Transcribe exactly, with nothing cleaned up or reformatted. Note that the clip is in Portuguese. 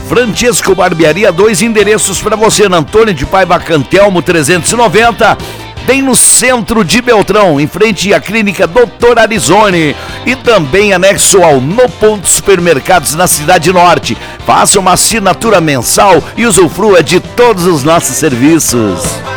Francesco Barbearia, dois endereços para você, na Antônio de Paiva Cantelmo trezentos e noventa, tem no centro de Beltrão, em frente à clínica doutor Arizone, e também anexo ao No Ponto Supermercados na Cidade Norte. Faça uma assinatura mensal e usufrua de todos os nossos serviços.